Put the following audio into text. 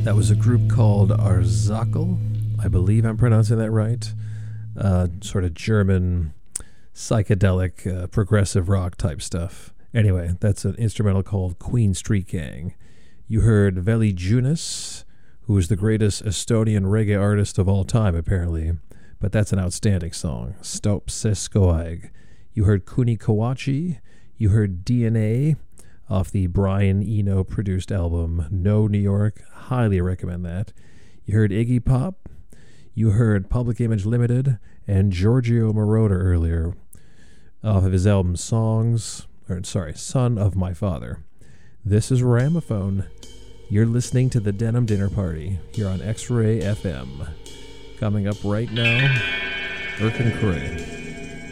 That was a group called Arzakel. I believe I'm pronouncing that right. Sort of German, psychedelic, progressive rock type stuff. Anyway, that's an instrumental called Queen Street Gang. You heard Veli Junis, who is the greatest Estonian reggae artist of all time, apparently. But that's an outstanding song. Stop Seskoaig. You heard Kuni Kawachi. You heard DNA off the Brian Eno produced album No New York. Highly recommend that. You heard Iggy Pop. You heard Public Image Limited and Giorgio Moroder earlier off of his album Son of My Father. This is Ramophone. You're listening to the Denim Dinner Party here on X-Ray FM. Coming up right now, Erkin Koray.